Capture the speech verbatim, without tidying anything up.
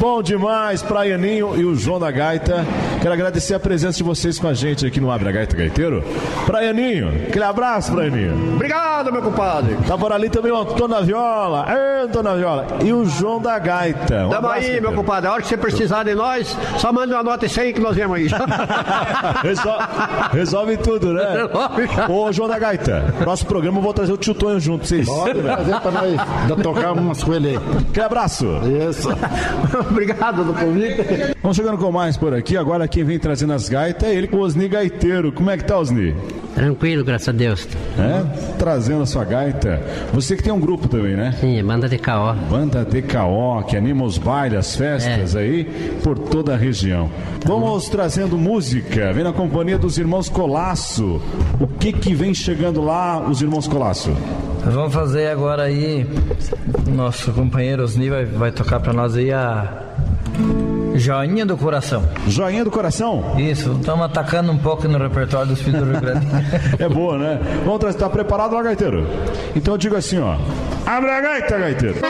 Bom demais, Praianinho e o João da Gaita. Quero agradecer a presença de vocês com a gente aqui no Abre a Gaita Gaiteiro. Praianinho, aquele abraço, Praianinho. Obrigado, meu compadre. Tá por ali também o Antônio da Viola. Ei, Antônio da Viola. E o João da Gaita. Um Tamo abraço, aí, meu Gaiteiro. compadre. A hora que você precisar de nós, só manda uma nota e cem que nós viemos aí. Resolve, resolve tudo, né? Ô, João da Gaita, próximo programa eu vou trazer o Tio Tonho junto pra vocês. Pode trazer pra nós ainda tocar umas coelhas aí. Aquele abraço. Isso. Obrigado do convite. Vamos chegando com mais por aqui. Agora quem vem trazendo as gaitas é ele, o Osni Gaiteiro. Como é que tá, Osni? Tranquilo, graças a Deus. É? Trazendo a sua gaita. Você que tem um grupo também, né? Sim, é banda de K O. Banda D K O, que anima os bailes, as festas É. aí por toda a região. Vamos trazendo música. Vem na companhia dos irmãos Colasso. O que que vem chegando lá, os irmãos Colasso? Nós vamos fazer agora aí, nosso companheiro Osni vai, vai tocar pra nós aí a Joinha do Coração. Joinha do Coração? Isso, estamos atacando um pouco no repertório dos filhos do Rio Grande. É boa, né? Vamos trazer, tá preparado lá, gaiteiro? Então eu digo assim, ó. Abre a gaita, gaiteiro.